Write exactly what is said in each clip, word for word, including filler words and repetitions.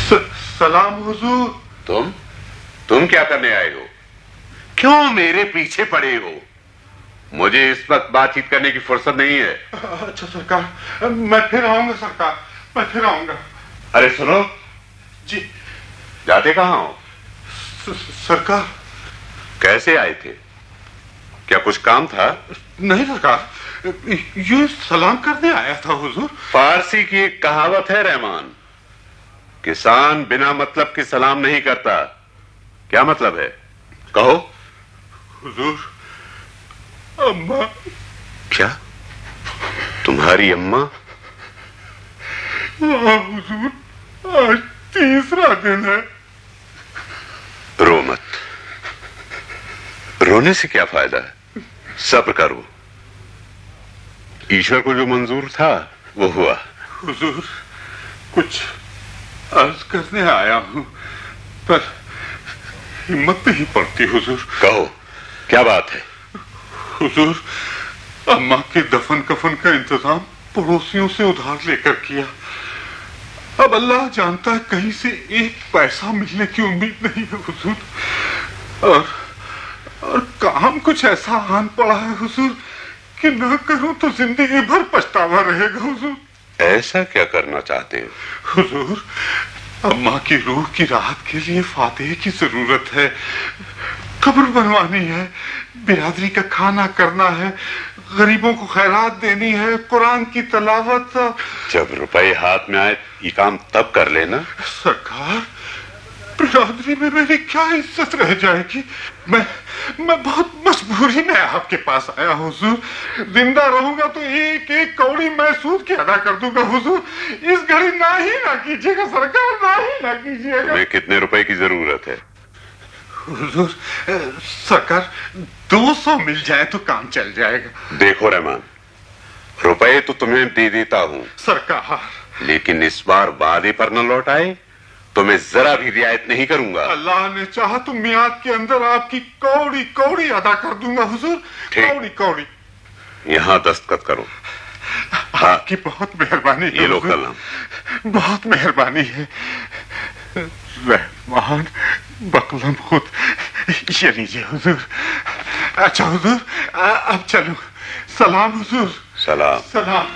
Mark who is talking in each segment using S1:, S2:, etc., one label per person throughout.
S1: स, सलाम हुजूर।
S2: तुम तुम क्या करने आए हो? क्यों मेरे पीछे पड़े हो? मुझे इस वक्त बातचीत करने की फुर्सत नहीं है।
S1: अच्छा सरकार, मैं फिर आऊंगा सरकार, मैं फिर आऊंगा।
S2: अरे सुनो
S1: जी।
S2: जाते कहां हो?
S1: सरकार।
S2: कैसे आए थे? क्या कुछ काम था?
S1: नहीं सरकार, ये सलाम करने आया था हुजूर।
S2: फारसी की एक कहावत है रहमान, किसान बिना मतलब के सलाम नहीं करता। क्या मतलब है? कहो।
S1: हुजूर, अम्मा।
S2: क्या? तुम्हारी अम्मा?
S1: हाँ हुजूर, आज तीसरा दिन है।
S2: रो मत। रोने से क्या फायदा है? सब्र करो। ईश्वर को जो मंजूर था वो हुआ।
S1: हुजूर, कुछ अर्ज करने आया हूं, पर हिम्मत नहीं पड़ती हुजूर।
S2: कहो, क्या बात है?
S1: हुजूर, अम्मा के दफन कफन का इंतजाम पड़ोसियों से उधार लेकर किया। अब अल्लाह जानता है कहीं से एक पैसा मिलने की उम्मीद नहीं है हुजूर। और और काम कुछ ऐसा आन पड़ा है हुजूर कि ना करूं तो जिंदगी भर पछतावा रहेगा हुजूर।
S2: ऐसा क्या करना चाहते हो?
S1: हुजूर, अम्मा की रूह की राहत के लिए फातिह की जरूरत है, कब्र बनवानी है, बिरादरी का खाना करना है, गरीबों को खैरात देनी है, कुरान की तलावत।
S2: जब रुपए हाथ में आए ये काम तब कर लेना।
S1: सरकार, बिरादरी में मेरी क्या इज्जत रह जाएगी? मैं मैं बहुत मजबूरी में आपके पास आया हूँ हुजूर। जिंदा रहूंगा तो एक एक कौड़ी मैं सूद की अदा कर दूंगा हुजूर। इस घड़ी ना ही ना कीजिएगा सरकार, ना ही ना कीजिएगा।
S2: तुम्हें कितने रुपए की जरूरत है?
S1: हुजूर, सरकार दो सौ मिल जाए तो काम चल जाएगा।
S2: देखो रहमान, रुपए तो तुम्हें दे देता हूं
S1: सरकार,
S2: लेकिन इस बार वादे पर न लौट आए तो मैं जरा भी रियायत नहीं करूंगा।
S1: अल्लाह ने चाहा तो मियाद के अंदर आपकी कौड़ी कौड़ी अदा कर दूंगा हुजूर। कौड़ी कौड़ी।
S2: यहाँ दस्तखत करो।
S1: आपकी बहुत मेहरबानी।
S2: ये लो कलम।
S1: बहुत मेहरबानी है रहमान। बकलम खुद ये लीजिए हुजूर। अच्छा हुजूर, अब चलो। सलाम हुजूर।
S2: सलाम।
S1: सलाम।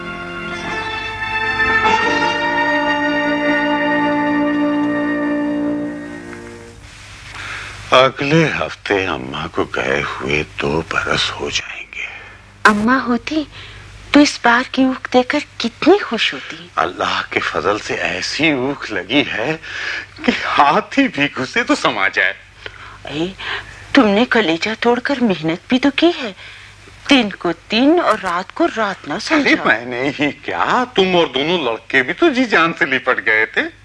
S2: अगले हफ्ते अम्मा को गए हुए दो बरस हो जाएंगे।
S3: अम्मा होती तो इस बार की ऊख देकर कितनी खुश होती।
S2: अल्लाह के फजल से ऐसी ऊख लगी है कि हाथी भी घुसे तो समा जाए।
S3: ए, तुमने कलेजा तोड़कर मेहनत भी तो की है। दिन को दिन और रात को रात ना समझा।
S2: मैंने ही क्या, तुम और दोनों लड़के भी तो जी जान से लिपट गए थे।